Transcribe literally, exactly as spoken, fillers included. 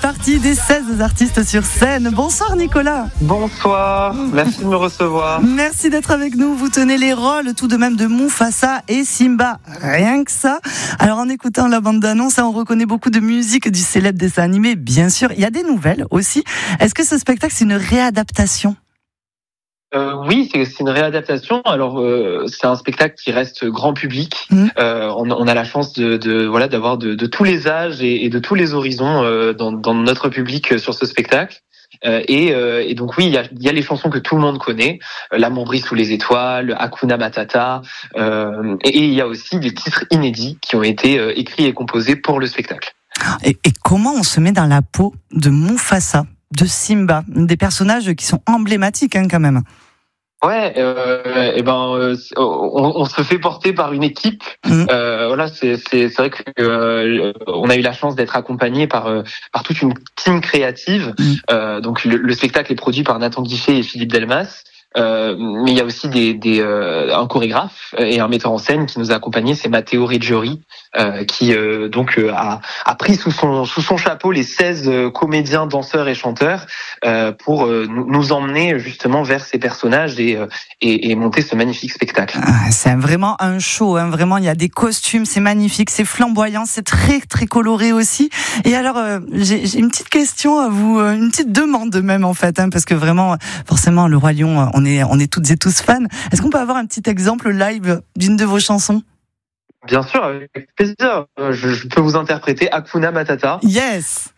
partie des seize artistes sur scène. Bonsoir Nicolas. Bonsoir, merci de me recevoir. Merci d'être avec nous. Vous tenez les rôles tout de même de Mufasa et Simba. Rien que ça. Alors en écoutant la bande-annonce, on reconnaît beaucoup de musique du célèbre dessin animé, bien sûr. Il y a des nouvelles aussi. Est-ce que ce spectacle, c'est une réadaptation ? Euh, oui, c'est, c'est une réadaptation. Alors, euh, c'est un spectacle qui reste grand public. Mmh. Euh, on, on a la chance de, de voilà d'avoir de, de tous les âges et, et de tous les horizons euh, dans, dans notre public euh, sur ce spectacle. Euh, et, euh, et donc oui, il y a, il y a les chansons que tout le monde connaît, euh, L'amour brille sous les étoiles, Hakuna Matata, euh, et, et il y a aussi des titres inédits qui ont été euh, écrits et composés pour le spectacle. Et, et comment on se met dans la peau de Mufasa, de Simba, des personnages qui sont emblématiques hein, quand même. Ouais, euh, et ben, euh, on, on se fait porter par une équipe. Mmh. Euh, voilà, c'est, c'est, c'est vrai que euh, on a eu la chance d'être accompagné par euh, par toute une team créative. Mmh. Euh, donc le, le spectacle est produit par Nathan Guichet et Philippe Delmas. Euh, mais il y a aussi des, des euh, un chorégraphe et un metteur en scène qui nous a accompagnés, c'est Matteo Reggiori, euh, qui euh, donc euh, a, a pris sous son sous son chapeau les seize euh, comédiens, danseurs et chanteurs euh, pour euh, nous emmener justement vers ces personnages et, euh, et, et monter ce magnifique spectacle. Ah, c'est vraiment un show, hein, vraiment il y a des costumes, c'est magnifique, c'est flamboyant, c'est très très coloré aussi. Et alors euh, j'ai, j'ai une petite question à vous, une petite demande même en fait, hein, parce que vraiment forcément le Roi Lion, on est on est toutes et tous fans. Est-ce qu'on peut avoir un petit exemple live d'une de vos chansons ? Bien sûr, avec plaisir. Je, je peux vous interpréter Hakuna Matata. Yes.